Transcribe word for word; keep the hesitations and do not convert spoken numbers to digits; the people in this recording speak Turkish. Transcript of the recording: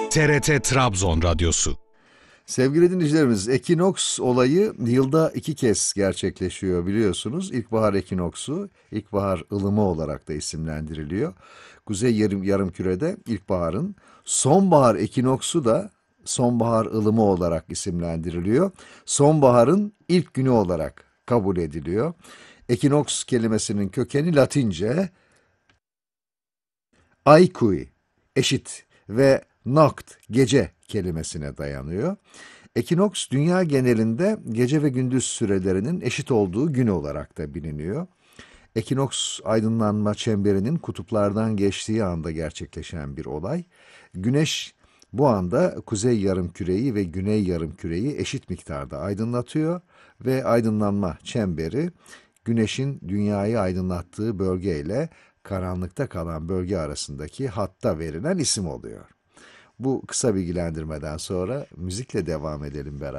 T R T Trabzon Radyosu. Sevgili dinleyicilerimiz, ekinoks olayı yılda iki kez gerçekleşiyor biliyorsunuz. İlkbahar ekinoksu, ilkbahar ılımı olarak da isimlendiriliyor. Kuzey yarım yarımkürede ilkbaharın, sonbahar ekinoksu da sonbahar ılımı olarak isimlendiriliyor. Sonbaharın ilk günü olarak kabul ediliyor. Ekinoks kelimesinin kökeni Latince aikui, eşit ve noct, gece kelimesine dayanıyor. Ekinoks dünya genelinde gece ve gündüz sürelerinin eşit olduğu gün olarak da biliniyor. Ekinoks aydınlanma çemberinin kutuplardan geçtiği anda gerçekleşen bir olay. Güneş bu anda kuzey yarımküreyi ve güney yarımküreyi eşit miktarda aydınlatıyor ve aydınlanma çemberi güneşin dünyayı aydınlattığı bölgeyle karanlıkta kalan bölge arasındaki hatta verilen isim oluyor. Bu kısa bilgilendirmeden sonra müzikle devam edelim beraber.